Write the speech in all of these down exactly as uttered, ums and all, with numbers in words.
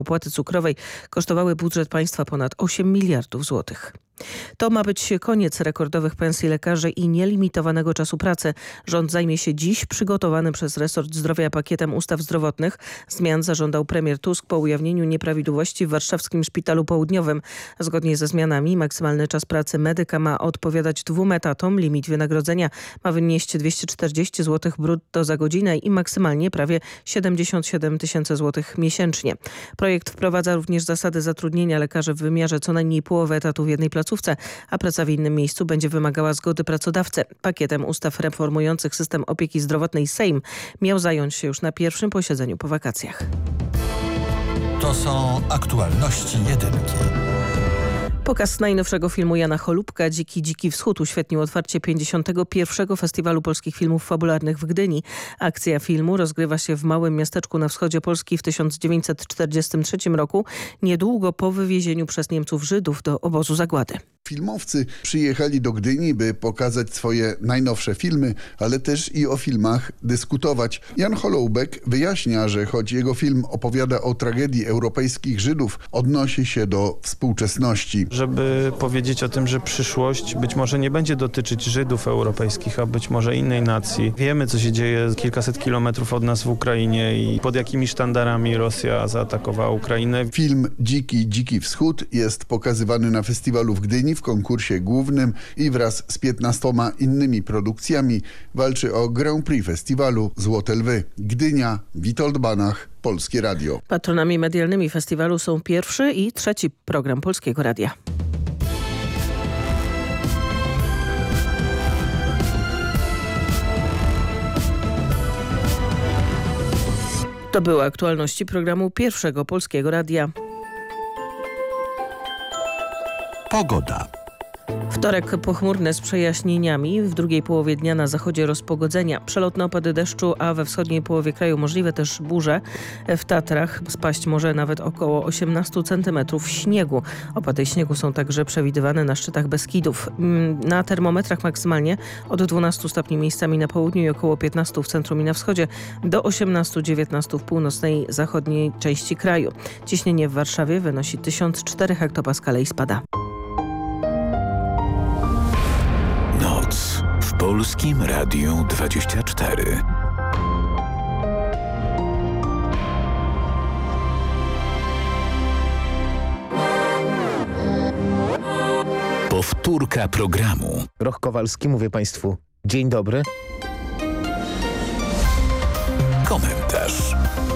opłaty cukrowej kosztowały budżet państwa ponad osiem miliardów złotych. To ma być koniec rekordowych pensji lekarzy i nielimitowanego czasu pracy. Rząd zajmie się dziś przygotowanym przez resort zdrowia pakietem ustaw zdrowotnych. Zmian zażądał premier Tusk po ujawnieniu nieprawidłowości w warszawskim szpitalu południowym. Zgodnie ze zmianami maksymalny czas pracy medyka ma odpowiadać dwóm etatom. Limit wynagrodzenia ma wynieść dwieście czterdzieści złotych brutto za godzinę i maksymalnie prawie siedemdziesiąt siedem tysięcy złotych miesięcznie. Projekt wprowadza również zasady zatrudnienia lekarzy w wymiarze co najmniej połowy etatu w jednej placówce, a praca w innym miejscu będzie wymagała zgody pracodawcy. Pakietem ustaw reformujących system opieki zdrowotnej Sejm miał zająć się już na pierwszym posiedzeniu po wakacjach. To są aktualności jedynki. Pokaz najnowszego filmu Jana Cholubka Dziki, dziki wschód uświetnił otwarcie pięćdziesiątego pierwszego Festiwalu Polskich Filmów Fabularnych w Gdyni. Akcja filmu rozgrywa się w małym miasteczku na wschodzie Polski w tysiąc dziewięćset czterdziestym trzecim roku, niedługo po wywiezieniu przez Niemców Żydów do obozu zagłady. Filmowcy przyjechali do Gdyni, by pokazać swoje najnowsze filmy, ale też i o filmach dyskutować. Jan Holoubek wyjaśnia, że choć jego film opowiada o tragedii europejskich Żydów, odnosi się do współczesności. Żeby powiedzieć o tym, że przyszłość być może nie będzie dotyczyć Żydów europejskich, a być może innej nacji. Wiemy, co się dzieje kilkaset kilometrów od nas w Ukrainie i pod jakimi sztandarami Rosja zaatakowała Ukrainę. Film Dziki, dziki wschód jest pokazywany na festiwalu w Gdyni w konkursie głównym i wraz z piętnastoma innymi produkcjami walczy o Grand Prix festiwalu Złote Lwy. Gdynia, Witold Banach, Polskie Radio. Patronami medialnymi festiwalu są pierwszy i trzeci program Polskiego Radia. To były aktualności programu Pierwszego Polskiego Radia. Pogoda. Wtorek pochmurny z przejaśnieniami. W drugiej połowie dnia na zachodzie rozpogodzenia. Przelotne opady deszczu, a we wschodniej połowie kraju możliwe też burze. W Tatrach spaść może nawet około osiemnaście centymetrów śniegu. Opady śniegu są także przewidywane na szczytach Beskidów. Na termometrach maksymalnie od dwunastu stopni miejscami na południu i około piętnastu w centrum i na wschodzie do osiemnastu dziewiętnastu w północnej, zachodniej części kraju. Ciśnienie w Warszawie wynosi tysiąc cztery hektopaskale i spada. Noc w Polskim Radiu dwadzieścia cztery. Powtórka programu. Roch Kowalski, mówię Państwu dzień dobry. Komentarz.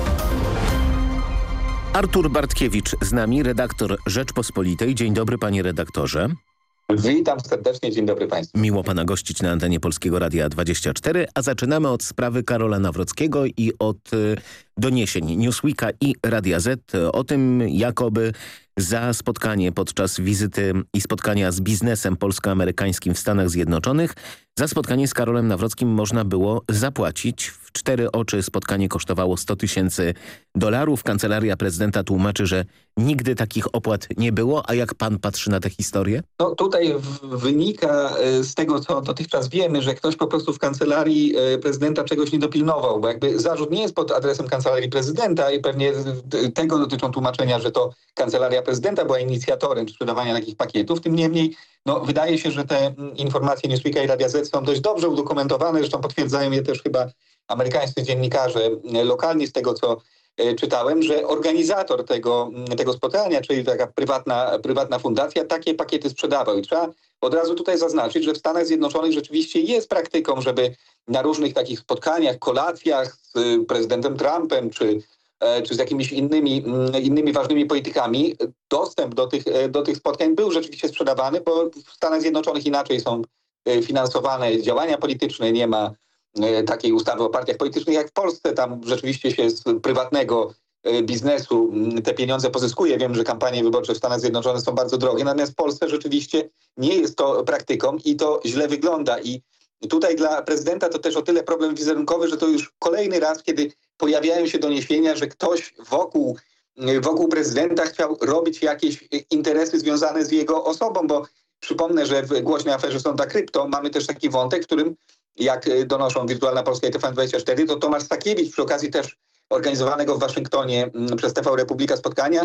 Artur Bartkiewicz z nami, redaktor Rzeczpospolitej. Dzień dobry, panie redaktorze. Witam serdecznie, dzień dobry Państwu. Miło pana gościć na antenie Polskiego Radia dwadzieścia cztery, a zaczynamy od sprawy Karola Nawrockiego i od y, doniesień Newsweeka i Radia Z o tym, jakoby za spotkanie podczas wizyty i spotkania z biznesem polsko-amerykańskim w Stanach Zjednoczonych, za spotkanie z Karolem Nawrockim można było zapłacić. W cztery oczy spotkanie kosztowało sto tysięcy dolarów. Kancelaria prezydenta tłumaczy, że nigdy takich opłat nie było. A jak pan patrzy na tę historię? No tutaj w, wynika z tego, co dotychczas wiemy, że ktoś po prostu w kancelarii prezydenta czegoś nie dopilnował, bo jakby zarzut nie jest pod adresem kancelarii prezydenta i pewnie tego dotyczą tłumaczenia, że to kancelaria prezydenta była inicjatorem sprzedawania takich pakietów. Tym niemniej no, wydaje się, że te informacje Newsweeka i Radia Z są dość dobrze udokumentowane, zresztą potwierdzają je też chyba amerykańscy dziennikarze lokalni, z tego co czytałem, że organizator tego, tego spotkania, czyli taka prywatna, prywatna fundacja, takie pakiety sprzedawał. I trzeba od razu tutaj zaznaczyć, że w Stanach Zjednoczonych rzeczywiście jest praktyką, żeby na różnych takich spotkaniach, kolacjach z prezydentem Trumpem czy, czy z jakimiś innymi, innymi ważnymi politykami dostęp do tych, do tych spotkań był rzeczywiście sprzedawany, bo w Stanach Zjednoczonych inaczej są finansowane działania polityczne, nie ma takiej ustawy o partiach politycznych jak w Polsce. Tam rzeczywiście się z prywatnego biznesu te pieniądze pozyskuje. Wiem, że kampanie wyborcze w Stanach Zjednoczonych są bardzo drogie, natomiast w Polsce rzeczywiście nie jest to praktyką i to źle wygląda. I tutaj dla prezydenta to też o tyle problem wizerunkowy, że to już kolejny raz, kiedy pojawiają się doniesienia, że ktoś wokół, wokół prezydenta chciał robić jakieś interesy związane z jego osobą, bo przypomnę, że w głośnej aferze Sonda Krypto mamy też taki wątek, w którym, jak donoszą Wirtualna Polska i T V N dwadzieścia cztery, to Tomasz Stakiewicz przy okazji też organizowanego w Waszyngtonie przez T V Republika spotkania,